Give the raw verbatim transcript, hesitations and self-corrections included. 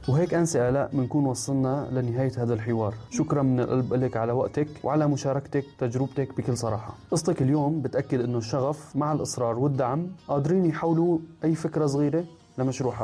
وهيك أنسة آلاء بنكون وصلنا لنهاية هذا الحوار. شكرا من القلب لك على وقتك وعلى مشاركتك تجربتك بكل صراحة. قصتك اليوم بتأكد أنه الشغف مع الإصرار والدعم قادرين يحولوا أي فكرة صغيرة لمشروع